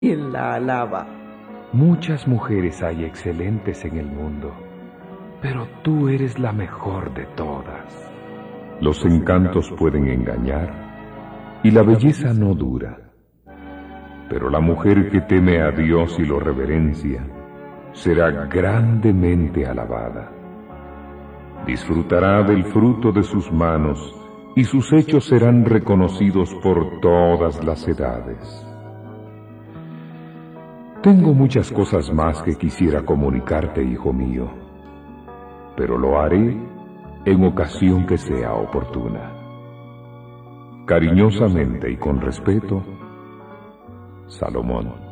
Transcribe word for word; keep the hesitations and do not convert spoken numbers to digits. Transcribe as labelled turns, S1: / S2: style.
S1: quien la alaba.
S2: Muchas mujeres hay excelentes en el mundo, pero tú eres la mejor de todas.
S3: Los encantos pueden engañar y la belleza no dura, pero la mujer que teme a Dios y lo reverencia será grandemente alabada. Disfrutará del fruto de sus manos y sus hechos serán reconocidos por todas las edades. Tengo muchas cosas más que quisiera comunicarte, hijo mío, pero lo haré en ocasión que sea oportuna. Cariñosamente y con respeto, Salomón.